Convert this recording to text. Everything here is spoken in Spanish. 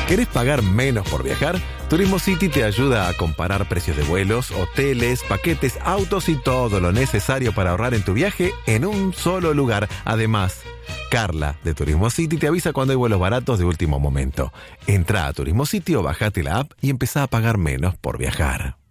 ¿Querés pagar menos por viajar? Turismo City te ayuda a comparar precios de vuelos, hoteles, paquetes, autos y todo lo necesario para ahorrar en tu viaje en un solo lugar. Además, Carla de Turismo City te avisa cuando hay vuelos baratos de último momento. Entra a Turismo City o bajate la app y empezá a pagar menos por viajar.